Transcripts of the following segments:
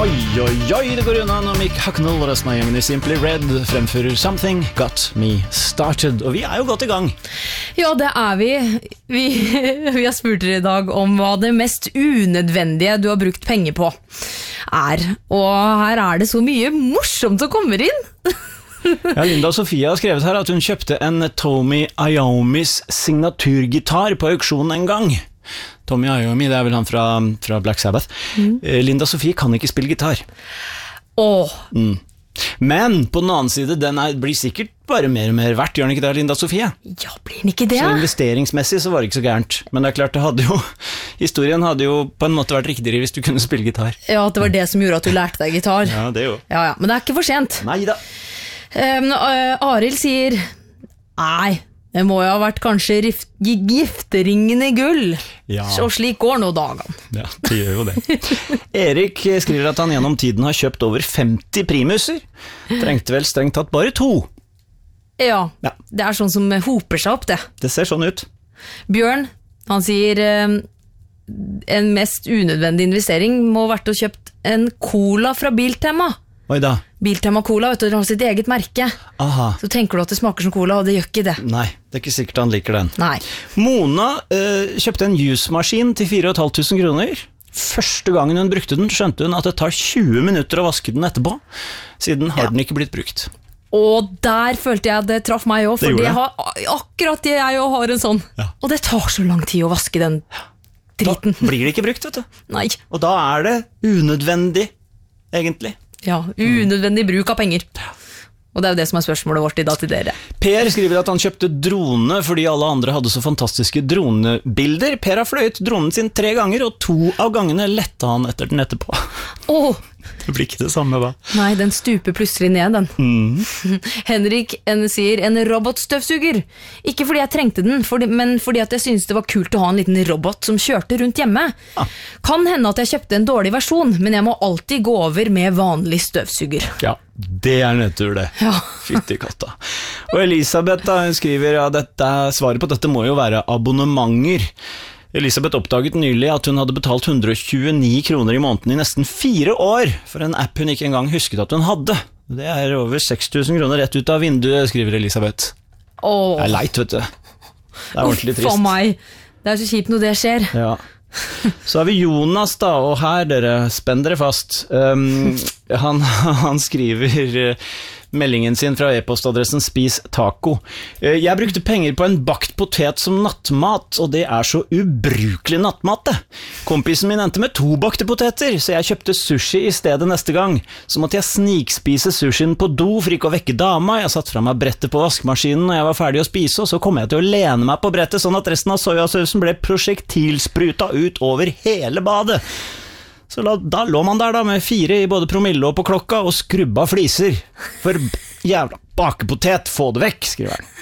Oi, det går unna når Mick Hucknall og resten av gjengen i Simply Red fremfører Something Got Me Started. Og vi jo godt i gang. Ja, det vi. Vi har spurt dere i dag om hva det mest unødvendige du har brukt penger på Og her det så mye morsomt som kommer inn. Ja, Linda Sofia har skrevet her at hun kjøpte en Tommy Iommis signaturgitar på auksjon en gang. Tommy Iommi, det vel han fra Black Sabbath. Linda Sofie kan ikke spille gitar. Men på den annen side, den blir sikkert bare mer og mer verdt, gjør den ikke det, Linda Sofie? Ja, blir den ikke det? Så investeringsmessig så var det ikke så gærent. Men det klart, historien hadde jo på en måte vært riktigere hvis du kunne spille gitar. Ja, det var det som gjorde at du lærte deg gitar. Ja, det jo. Ja, men det ikke for sent. Neida. Arild sier, nei, det må jo ha vært kanskje gifteringen i gull. Ja. Og slik går nå dagen. Ja, det gjør jo det. Erik skriver at han gjennom tiden har kjøpt over 50 primuser. Trengte vel strengt tatt bare 2. Ja, det sånn som hoper seg opp det. Det ser sånn ut. Bjørn, han sier en mest unødvendig investering må ha vært å kjøpt en cola fra Biltema. Oi da. Biltema Cola, vet du, de har sitt eget merke. Aha. Så tenker du at det smaker som cola, og det gjør ikke det. Nei, det ikke sikkert han liker den. Nei. Mona kjøpte en juicemaskin til 4.500 kroner. Første gangen hun brukte den, skjønte hun at det tar 20 minutter å vaske den etterpå. Siden har den ikke blitt brukt. Og der følte jeg det traff meg også, fordi akkurat jeg også har en sånn. Ja. Og det tar så lang tid å vaske den driten. Da blir det ikke brukt, vet du. Nei. Og da det unødvendig, egentlig. Ja, unødvendig bruk av penger. Og det jo det som spørsmålet vårt i dag til dere. Per skriver at han kjøpte drone fordi alle andre hadde så fantastiske dronebilder. Per har fløyet dronen sin 3 ganger, og 2 av gangene lette han etter den etterpå. Det blir ikke det samme, hva? Nei, den stuper plutselig ned, den. Henrik sier en robotstøvsuger. Ikke fordi jeg trengte den, men fordi at jeg synes det var kult å ha en liten robot som kjørte rundt hjemme. Kan hende at jeg kjøpte en dårlig versjon, men jeg må alltid gå over med vanlig støvsuger. Ja, det nedtur det. Ja. Fytti katta. Og Elisabeth da, hun skriver svaret på dette må jo være abonnementer. Elisabeth oppdaget nylig at hun hadde betalt 129 kroner i måneden i nesten 4 år for en app hun ikke engang husket at hun hadde. Det over 6000 kroner rett ut av vinduet, skriver Elisabeth. Det leit, vet du. Det ordentlig trist. For meg. Det så kjipt når det skjer. Ja. Så har vi Jonas da, og her dere, spenn dere fast. Han skriver meldingen sin fra e-postadressen Spis Taco. Jeg brukte penger på en bakt potet som nattmat, og det så ubrukelig nattmat det. Kompisen min endte med 2 bakte poteter, så jeg kjøpte sushi i stedet neste gang. Så måtte jeg snikspise sushien på do for ikke å vekke dama. Jeg satt fra meg brettet på vaskemaskinen når jeg var ferdig å spise, og så kom jeg til å lene meg på brettet sånn at resten av sojasausen ble prosjektilspruta ut over hele badet. Så da lå man der da med 4 i både promille og på klokka og skrubba fliser. For jævla bakepotet, få det vekk, skriver han.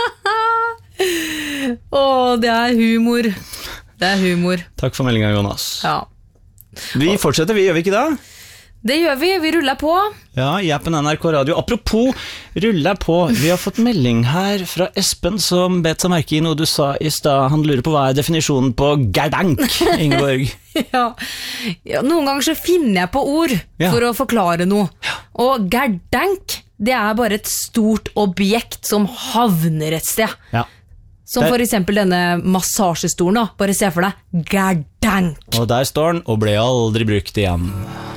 Det humor. Det humor. Takk for meldingen, Jonas. Ja. Vi fortsetter, gjør vi ikke det? Det gjør vi ruller på. Ja, i appen NRK Radio. Apropos ruller på, vi har fått melding her fra Espen som bet seg merke i noe du sa i sted. Han lurer på hva definisjonen på gerdank, Ingeborg. Ja, noen ganger så finner jeg på ord for å forklare noe. Og gerdank, det bare et stort objekt som havner et sted. Ja. Som for eksempel denne massasjestolen da. Bare se for deg, gerdank. Og der står den, og ble aldri brukt igjen.